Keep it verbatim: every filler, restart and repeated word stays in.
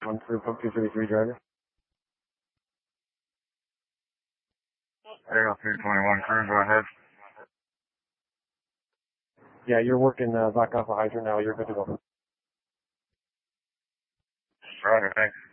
One through Pump two thirty-three driver. Aerial three twenty-one crew, go ahead. Yeah, you're working uh, back off a hydrant now. You're good to go. Roger, thanks.